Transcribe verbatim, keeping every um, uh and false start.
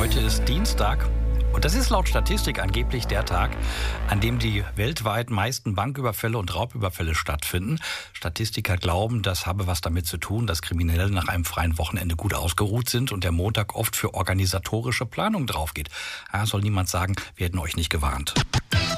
Heute ist Dienstag. Und das ist laut Statistik angeblich der Tag, an dem die weltweit meisten Banküberfälle und Raubüberfälle stattfinden. Statistiker glauben, das habe was damit zu tun, dass Kriminelle nach einem freien Wochenende gut ausgeruht sind und der Montag oft für organisatorische Planung draufgeht. Ah, soll niemand sagen, wir hätten euch nicht gewarnt.